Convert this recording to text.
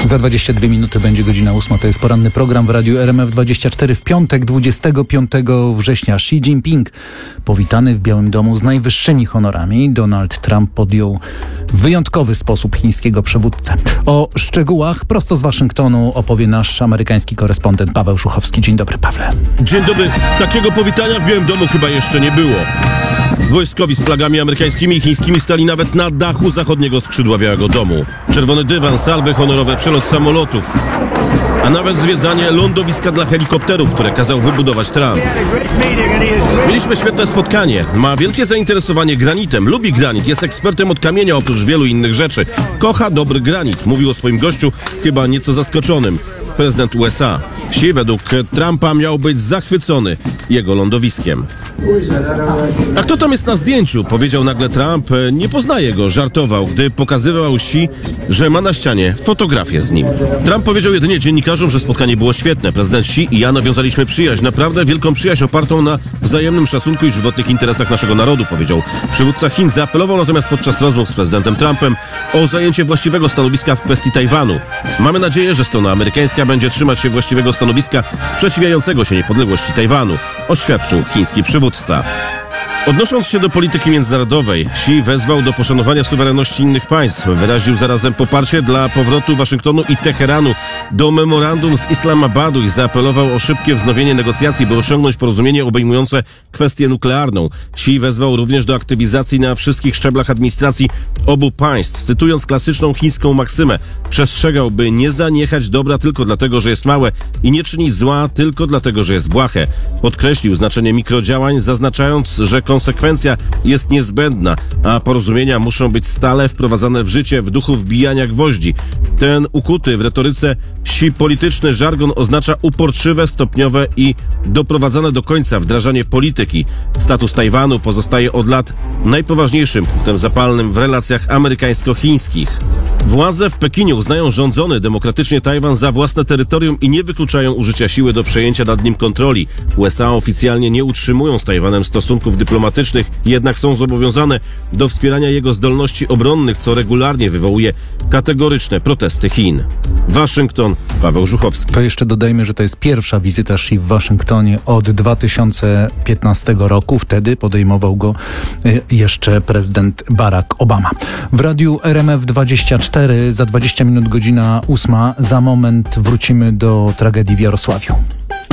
Za 22 minuty będzie godzina 8. To jest poranny program w Radiu RMF24 w piątek, 25 września. Xi Jinping powitany w Białym Domu z najwyższymi honorami. Donald Trump podjął w wyjątkowy sposób chińskiego przywódcę. O szczegółach prosto z Waszyngtonu opowie nasz amerykański korespondent Paweł Żuchowski. Dzień dobry, Pawle. Dzień dobry. Takiego powitania w Białym Domu chyba jeszcze nie było. Wojskowi z flagami amerykańskimi i chińskimi stali nawet na dachu zachodniego skrzydła Białego Domu. Czerwony dywan, salwy honorowe, przelot samolotów, a nawet zwiedzanie lądowiska dla helikopterów, które kazał wybudować Trump. Mieliśmy świetne spotkanie. Ma wielkie zainteresowanie granitem. Lubi granit. Jest ekspertem od kamienia oprócz wielu innych rzeczy. Kocha dobry granit. Mówił o swoim gościu, chyba nieco zaskoczonym. Prezydent USA. Xi według Trumpa miał być zachwycony jego lądowiskiem. A kto tam jest na zdjęciu? Powiedział nagle Trump. Nie poznaje go, żartował, gdy pokazywał Xi, że ma na ścianie fotografię z nim. Trump powiedział jedynie dziennikarzom, że spotkanie było świetne. Prezydent Xi i ja nawiązaliśmy przyjaźń, naprawdę wielką przyjaźń opartą na wzajemnym szacunku i żywotnych interesach naszego narodu, powiedział przywódca Chin. Zaapelował natomiast podczas rozmów z prezydentem Trumpem o zajęcie właściwego stanowiska w kwestii Tajwanu. Mamy nadzieję, że strona amerykańska będzie trzymać się właściwego stanowiska sprzeciwiającego się niepodległości Tajwanu, oświadczył chiński przywódca. Odnosząc się do polityki międzynarodowej, Xi wezwał do poszanowania suwerenności innych państw. Wyraził zarazem poparcie dla powrotu Waszyngtonu i Teheranu do memorandum z Islamabadu i zaapelował o szybkie wznowienie negocjacji, by osiągnąć porozumienie obejmujące kwestię nuklearną. Xi wezwał również do aktywizacji na wszystkich szczeblach administracji obu państw. Cytując klasyczną chińską maksymę, przestrzegał, by nie zaniechać dobra tylko dlatego, że jest małe i nie czynić zła tylko dlatego, że jest błahe. Podkreślił znaczenie mikrodziałań, zaznaczając, że konsekwencja jest niezbędna, a porozumienia muszą być stale wprowadzane w życie w duchu wbijania gwoździ. Ten ukuty w retoryce Xi polityczny żargon oznacza uporczywe, stopniowe i doprowadzane do końca wdrażanie polityki. Status Tajwanu pozostaje od lat najpoważniejszym punktem zapalnym w relacjach amerykańsko-chińskich. Władze w Pekinie uznają rządzony demokratycznie Tajwan za własne terytorium i nie wykluczają użycia siły do przejęcia nad nim kontroli. USA oficjalnie nie utrzymują z Tajwanem stosunków dyplomatycznych, jednak są zobowiązane do wspierania jego zdolności obronnych, co regularnie wywołuje kategoryczne protesty Chin. Waszyngton, Paweł Żuchowski. To jeszcze dodajmy, że to jest pierwsza wizyta Xi w Waszyngtonie od 2015 roku. Wtedy podejmował go jeszcze prezydent Barack Obama. W Radiu RMF24 za 20 minut godzina 8. Za moment wrócimy do tragedii w Jarosławiu.